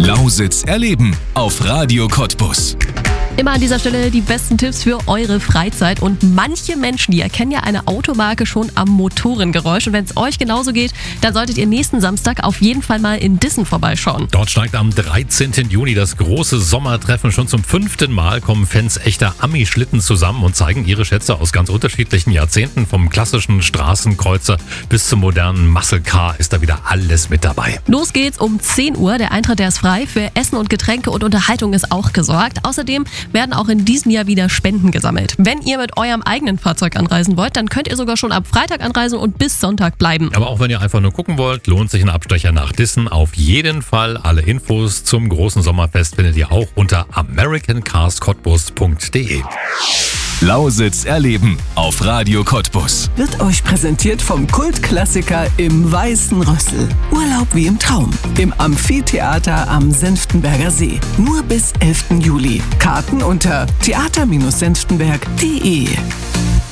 Lausitz erleben auf Radio Cottbus. Immer an dieser Stelle die besten Tipps für eure Freizeit. Und manche Menschen, die erkennen ja eine Automarke schon am Motorengeräusch. Und wenn es euch genauso geht, dann solltet ihr nächsten Samstag auf jeden Fall mal in Dissen vorbeischauen. Dort steigt am 13. Juni das große Sommertreffen. Schon zum 5. Mal kommen Fans echter Ami-Schlitten zusammen und zeigen ihre Schätze aus ganz unterschiedlichen Jahrzehnten. Vom klassischen Straßenkreuzer bis zum modernen Muscle Car ist da wieder alles mit dabei. Los geht's um 10 Uhr. Der Eintritt, der ist frei. Für Essen und Getränke und Unterhaltung ist auch gesorgt. Außerdem werden auch in diesem Jahr wieder Spenden gesammelt. Wenn ihr mit eurem eigenen Fahrzeug anreisen wollt, dann könnt ihr sogar schon ab Freitag anreisen und bis Sonntag bleiben. Aber auch wenn ihr einfach nur gucken wollt, lohnt sich ein Abstecher nach Dissen auf jeden Fall. Alle Infos zum großen Sommerfest findet ihr auch unter americancarscottbus.de. Lausitz erleben auf Radio Cottbus. Wird euch präsentiert vom Kultklassiker Im Weißen Rössel. Urlaub wie im Traum. Im Amphitheater am Senftenberger See. Nur bis 11. Juli. Karten unter theater-senftenberg.de.